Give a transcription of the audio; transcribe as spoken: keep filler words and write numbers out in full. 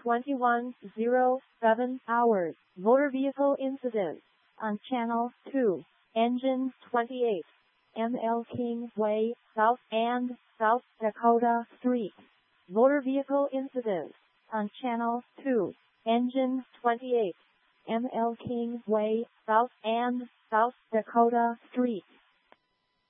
twenty-one oh seven hours. Motor vehicle incident on Channel two. Engine twenty-eight. M L King Way, South and South Dakota Street. Motor vehicle incident on Channel two. Engine twenty-eight. M L King Way, South and South Dakota Street.